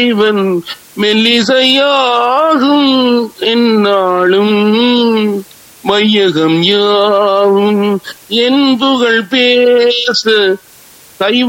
இவன் மெல்லிசையாகும் என்னாலும் மையகம் யாவும் என் புகழ் பேச